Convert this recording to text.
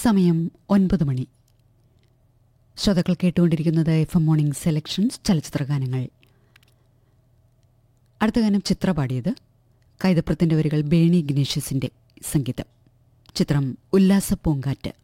സമയം 9 മണി. ശ്രോതാക്കൾ കേട്ടുകൊണ്ടിരിക്കുന്നത് FM മോർണിംഗ് സെലക്ഷൻസ് ചലച്ചിത്രഗാനങ്ങൾ. അടുത്ത ഗാനം ചിത്ര പാടിയത്. കൈതപ്രത്തിൻ്റെ വരികൾ ബേണി ഇഗ്നേഷ്യസിൻ്റെ സംഗീതം. ചിത്രം ഉല്ലാസ പൂങ്കാറ്റ്.